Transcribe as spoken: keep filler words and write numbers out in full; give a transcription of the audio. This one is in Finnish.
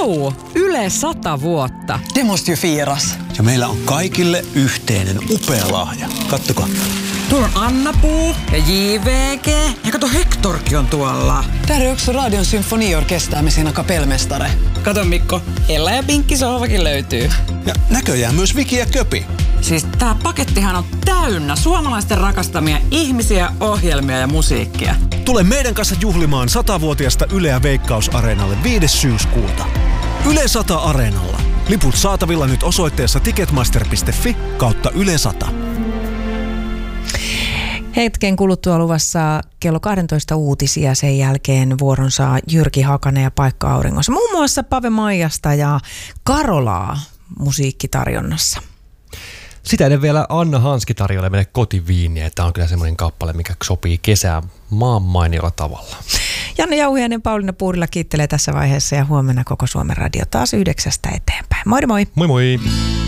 Vau! Yle sata vuotta. Det måste ju firas. Ja meillä on kaikille yhteinen upea lahja. Kattokaa. Tuolla on Anna-Puu ja J V G. Ja kato, Hektorkin on tuolla. Där är också Radion symfoniorkester med sina kapellmästare. Kato Mikko, Ella ja Pinkki sohvakin löytyy. Ja näköjään myös Viki ja Köpi. Siis tää pakettihan on täynnä suomalaisten rakastamia ihmisiä, ohjelmia ja musiikkia. Tule meidän kanssa juhlimaan satavuotiaasta Yleä Veikkaus-areenalle viides syyskuuta. Yle sata Areenalla. Liput saatavilla nyt osoitteessa ticketmaster piste fi kautta Yle sata. Hetken kuluttua luvassa kello kaksitoista uutisia, sen jälkeen vuoron saa Jyrki Hakanen ja Paikka Auringossa. Muun muassa Pave Maijasta ja Karolaa musiikkitarjonnassa. Sitä ennen vielä Anna Hanski tarjoilee meille kotiviiniä. Tämä on kyllä semmoinen kappale, mikä sopii kesään maan mainiolla tavalla. Janne Jauhiainen, Pauliina Puurila kiittelee tässä vaiheessa ja huomenna koko Suomen radio taas yhdeksästä eteenpäin. Moi moi! Moi moi!